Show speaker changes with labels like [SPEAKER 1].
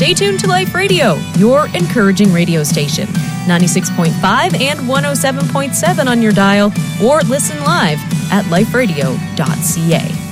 [SPEAKER 1] Stay tuned to Life Radio, your encouraging radio station. 96.5 and 107.7 on your dial, or listen live at liferadio.ca.